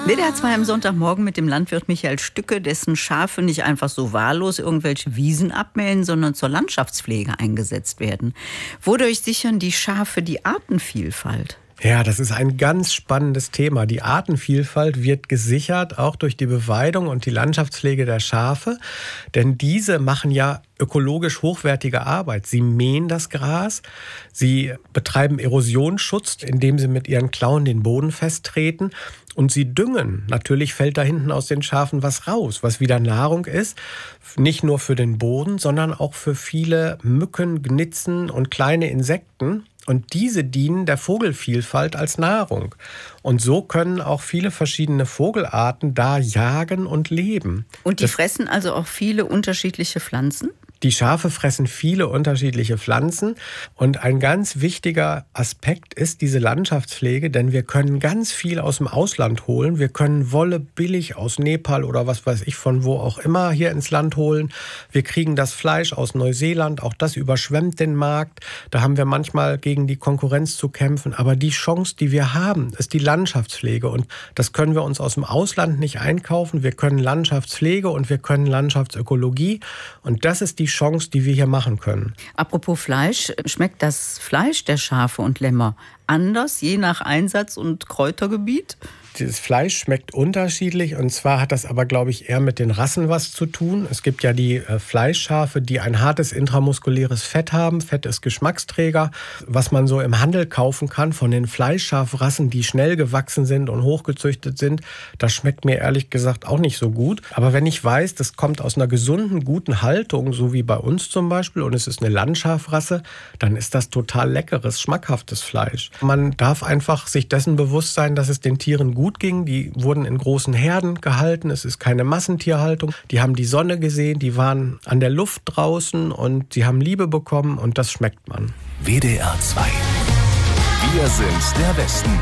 WDR 2 am Sonntagmorgen mit dem Landwirt Michael Stücke, dessen Schafe nicht einfach so wahllos irgendwelche Wiesen abmähen, sondern zur Landschaftspflege eingesetzt werden. Wodurch sichern die Schafe die Artenvielfalt? Ja, das ist ein ganz spannendes Thema. Die Artenvielfalt wird gesichert, auch durch die Beweidung und die Landschaftspflege der Schafe. Denn diese machen ja ökologisch hochwertige Arbeit. Sie mähen das Gras, sie betreiben Erosionsschutz, indem sie mit ihren Klauen den Boden festtreten. Und sie düngen. Natürlich fällt da hinten aus den Schafen was raus, was wieder Nahrung ist. Nicht nur für den Boden, sondern auch für viele Mücken, Gnitzen und kleine Insekten. Und diese dienen der Vogelvielfalt als Nahrung. Und so können auch viele verschiedene Vogelarten da jagen und leben. Und die fressen also auch viele unterschiedliche Pflanzen? Die Schafe fressen viele unterschiedliche Pflanzen. Und ein ganz wichtiger Aspekt ist diese Landschaftspflege, denn wir können ganz viel aus dem Ausland holen. Wir können Wolle billig aus Nepal oder was weiß ich von wo auch immer hier ins Land holen. Wir kriegen das Fleisch aus Neuseeland, auch das überschwemmt den Markt. Da haben wir manchmal gegen die Konkurrenz zu kämpfen. Aber die Chance, die wir haben, ist die Landschaftspflege. Und das können wir uns aus dem Ausland nicht einkaufen. Wir können Landschaftspflege und wir können Landschaftsökologie. Und das ist die Chance, die wir hier machen können. Apropos Fleisch, schmeckt das Fleisch der Schafe und Lämmer anders, je nach Einsatz und Kräutergebiet? Das Fleisch schmeckt unterschiedlich und zwar hat das aber, glaube ich, eher mit den Rassen was zu tun. Es gibt ja die Fleischschafe, die ein hartes intramuskuläres Fett haben. Fett ist Geschmacksträger. Was man so im Handel kaufen kann von den Fleischschafrassen, die schnell gewachsen sind und hochgezüchtet sind, das schmeckt mir ehrlich gesagt auch nicht so gut. Aber wenn ich weiß, das kommt aus einer gesunden, guten Haltung, so wie bei uns zum Beispiel, und es ist eine Landschafrasse, dann ist das total leckeres, schmackhaftes Fleisch. Man darf einfach sich dessen bewusst sein, dass es den Tieren gut ging. Die wurden in großen Herden gehalten. Es ist keine Massentierhaltung. Die haben die Sonne gesehen, die waren an der Luft draußen und sie haben Liebe bekommen und das schmeckt man. WDR 2. Wir sind der Westen.